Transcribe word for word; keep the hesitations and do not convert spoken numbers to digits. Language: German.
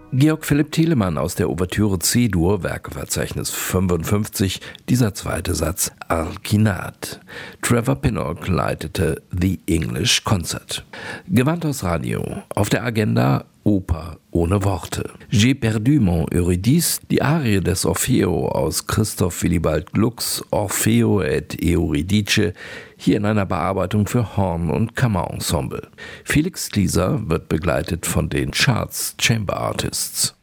Georg Philipp Telemann aus der Ouvertüre C-Dur, Werkeverzeichnis fünfundfünfzig, dieser zweite Satz Alkinat. Trevor Pinnock leitete The English Concert. Gewandhaus Radio. Auf der Agenda Oper ohne Worte. J'ai perdu mon Eurydice, die Arie des Orfeo aus Christoph Willibald Glucks Orfeo et Euridice, hier in einer Bearbeitung für Horn- und Kammerensemble. Felix Glieser wird begleitet von den Charts Chamber Artists.